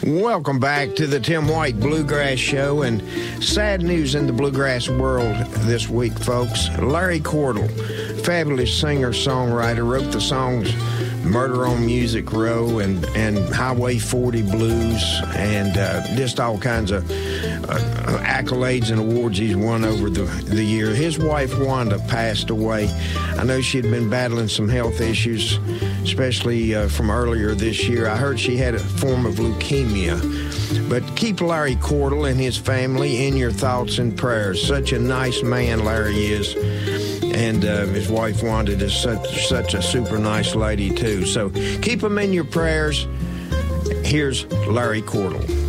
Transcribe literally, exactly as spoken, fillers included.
Welcome back to the Tim White Bluegrass Show, and sad news in the bluegrass world this week, folks. Larry Cordle, fabulous singer-songwriter, wrote the songs Murder on Music Row and, and Highway forty Blues, and uh, just all kinds of uh, accolades and awards he's won over the, the year. His wife, Wanda, passed away. I know she'd been battling some health issues, especially uh, from earlier this year. I heard she had a form of leukemia. But keep Larry Cordle and his family in your thoughts and prayers. Such a nice man Larry is. And uh, his wife Wanda is such, such a super nice lady, too. So keep them in your prayers. Here's Larry Cordle.